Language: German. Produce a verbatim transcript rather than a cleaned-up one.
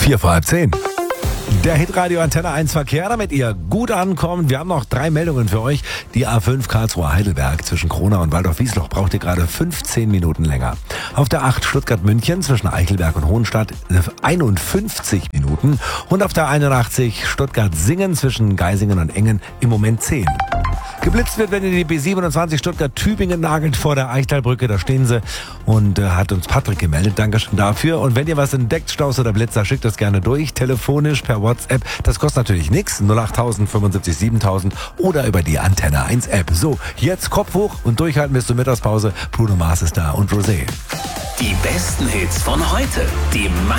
Vier vor halb zehn. Der Hitradio Antenne eins Verkehr, damit ihr gut ankommt. Wir haben noch drei Meldungen für euch. Die A fünf Karlsruhe-Heidelberg zwischen Kronau und Waldorf-Wiesloch braucht ihr gerade fünfzehn Minuten länger. Auf der acht Stuttgart-München zwischen Eichelberg und Hohenstadt einundfünfzig Minuten. Und auf der einundachtzig Stuttgart-Singen zwischen Geisingen und Engen im Moment zehn. Geblitzt wird, wenn ihr die B siebenundzwanzig Stuttgart-Tübingen nagelt vor der Eichtalbrücke. Da stehen sie und äh, hat uns Patrick gemeldet. Dankeschön dafür. Und wenn ihr was entdeckt, Staus oder Blitzer, schickt das gerne durch. Telefonisch, per WhatsApp. Das kostet natürlich nichts. null acht tausend fünfundsiebzig siebentausend oder über die Antenne eins App. So, jetzt Kopf hoch und durchhalten bis zur Mittagspause. Bruno Mars ist da und Rosé. Die besten Hits von heute. Die